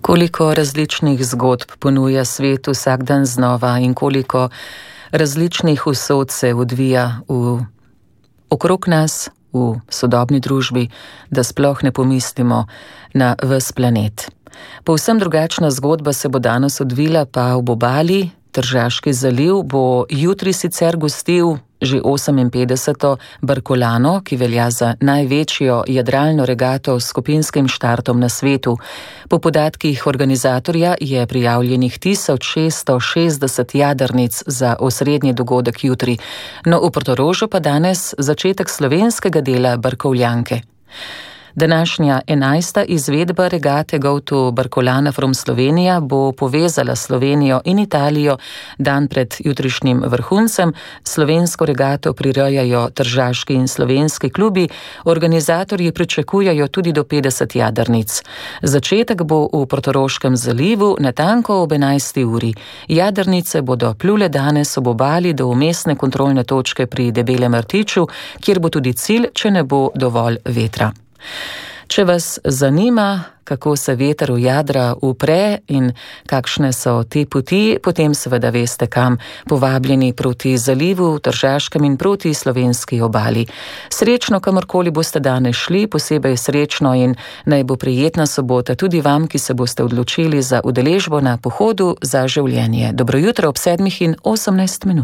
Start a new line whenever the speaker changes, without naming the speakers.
Koliko različnih zgodb ponuja svet vsak dan znova in koliko različnih usod se odvija okrog nas, v sodobni družbi, da sploh ne pomislimo na ves planet. Povsem drugačna zgodba se bo danes odvila pa ob obali. Tržaški zaliv bo jutri sicer gostil že 58. Barcolano, ki velja za največjo jadralno regato s skupinskim štartom na svetu. Po podatkih organizatorja je prijavljenih 1660 jadrnic za osrednji dogodek jutri, no v Portorožu pa danes začetek slovenskega dela Barkovljanke. Današnja 11. izvedba regate Go to Barcolana from Slovenija bo povezala Slovenijo in Italijo dan pred jutrišnjim vrhuncem. Slovensko regato prirejajo tržaški in slovenski klubi, organizatorji pričakujejo tudi do 50 jadrnic. Začetek bo v Portoroškem zalivu natanko ob 11. uri. Jadrnice bodo plule danes ob obali do vmesne kontrolne točke pri Debelem rtiču, kjer bo tudi cilj, če ne bo dovolj vetra. Če vas zanima, kako se veter v jadra upre in kakšne so te poti, potem seveda veste kam, povabljeni proti zalivu, Tržaškem in proti slovenski obali. Srečno, kamorkoli boste danes šli, posebej srečno in naj bo prijetna sobota tudi vam, ki se boste odločili za udeležbo na pohodu za življenje. Dobro jutro ob 7:18.